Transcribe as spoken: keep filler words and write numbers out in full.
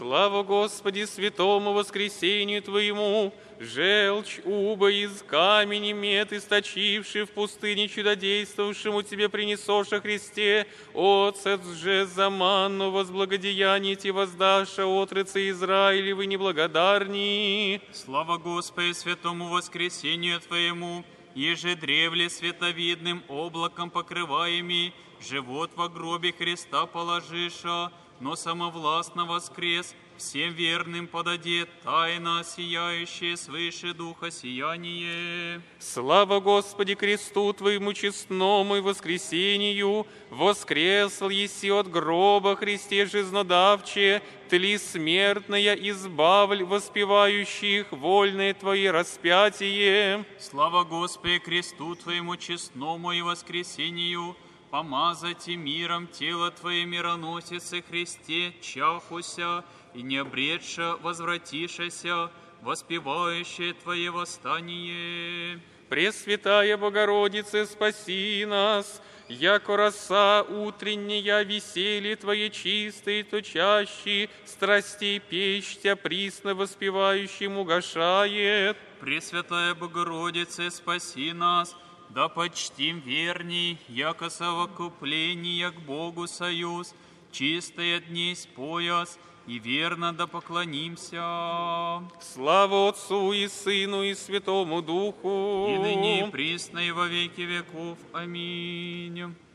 Слава Господи, святому воскресению Твоему, желчь уба из камени мед, источивший в пустыне чудодействовавшему Тебе принесош о Христе, Отцет же за манну возблагодеяние Ти воздаша отрацы Израилевы неблагодарни. Слава Господи, святому воскресению Твоему, еже древле световидным облаком покрываеми, живот во гробе Христа положиша, но самовластно воскрес, всем верным подадет тайна, сияющая свыше духа сияние. Слава Господи кресту Твоему честному и воскресению, воскресл еси от гроба Христе жизнодавче, тли смертная избавль воспевающих вольное Твои распятие. Слава Господи кресту Твоему честному и воскресению, помазать и миром тело Твое мироносице Христе, чахуся и не обретша возвратишася, воспевающее Твое восстание. Пресвятая Богородице, спаси нас, яко роса утренняя веселье Твое чистое, то чаще страстей пещтя присно воспевающим угошает. Пресвятая Богородице, спаси нас, да почтим верней, яко совокупление к Богу союз, чистая днесь пояс, и верно да поклонимся. Слава Отцу и Сыну и Святому Духу, и ныне и присно и во веки веков. Аминь.